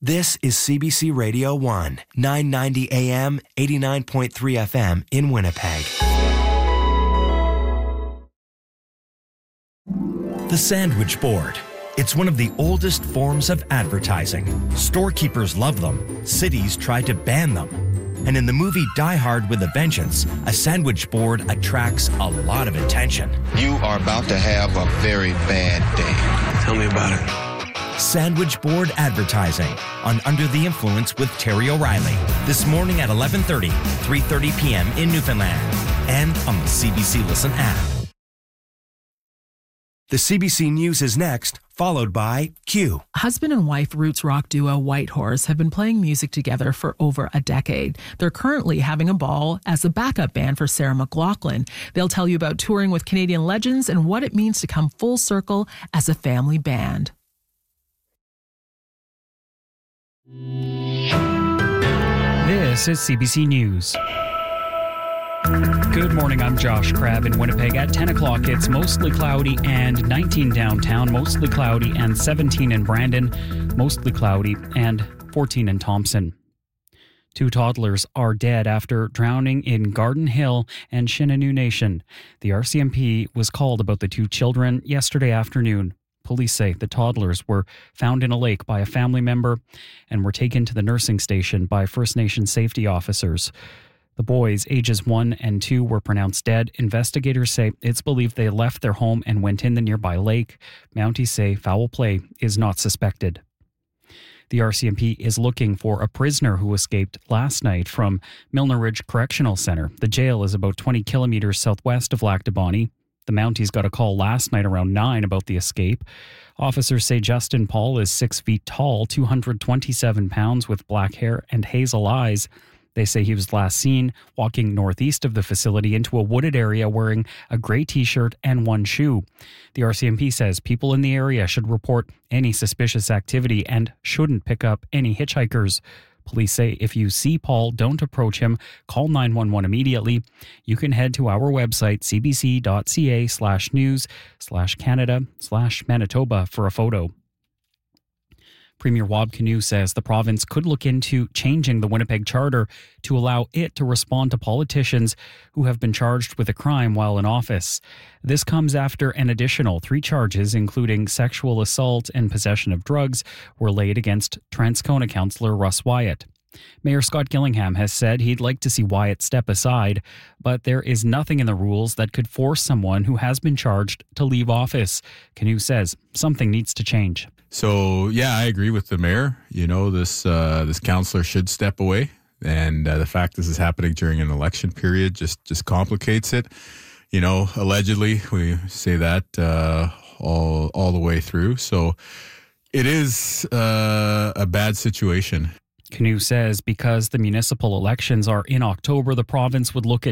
This is CBC Radio 1, 990 AM, 89.3 FM in Winnipeg. The sandwich board. It's one of the oldest forms of advertising. Storekeepers love them. Cities try to ban them. And in the movie Die Hard with a Vengeance, a sandwich board attracts a lot of attention. You are about to have a very bad day. Tell me about it. Sandwich board advertising on Under the Influence with Terry O'Reilly. This morning at 11:30, 3:30 p.m. in Newfoundland. And on the CBC Listen app. The CBC News is next, followed by Q. Husband and wife roots rock duo Whitehorse have been playing music together for over a decade. They're currently having a ball as a backup band for Sarah McLachlan. They'll tell you about touring with Canadian legends and what it means to come full circle as a family band. This is CBC News. Good morning, I'm Josh Crabb in Winnipeg. At 10 o'clock, it's mostly cloudy and 19 downtown, mostly cloudy and 17 in Brandon, mostly cloudy and 14 in Thompson. 2 toddlers are dead after drowning in Garden Hill and Shinanue Nation. The RCMP was called about the 2 children yesterday afternoon. Police say the toddlers were found in a lake by a family member and were taken to the nursing station by First Nation safety officers. The boys, ages 1 and 2, were pronounced dead. Investigators say it's believed they left their home and went in the nearby lake. Mounties say foul play is not suspected. The RCMP is looking for a prisoner who escaped last night from Milner Ridge Correctional Centre. The jail is about 20 kilometres southwest of Lac du Bonnet. The Mounties got a call last night around 9 about the escape. Officers say Justin Paul is 6 feet tall, 227 pounds, with black hair and hazel eyes. They say he was last seen walking northeast of the facility into a wooded area wearing a gray t-shirt and 1 shoe. The RCMP says people in the area should report any suspicious activity and shouldn't pick up any hitchhikers. Police say if you see Paul, don't approach him. Call 911 immediately. You can head to our website, cbc.ca/news/Canada/Manitoba for a photo. Premier Wab Kinew says the province could look into changing the Winnipeg Charter to allow it to respond to politicians who have been charged with a crime while in office. This comes after an additional 3 charges, including sexual assault and possession of drugs, were laid against Transcona councillor Russ Wyatt. Mayor Scott Gillingham has said he'd like to see Wyatt step aside, but there is nothing in the rules that could force someone who has been charged to leave office. Kinew says something needs to change. So, yeah, I agree with the mayor. You know, this councillor should step away. And the fact this is happening during an election period just complicates it. You know, allegedly, we say that all the way through. So it is a bad situation. Kinew says because the municipal elections are in October, the province would look at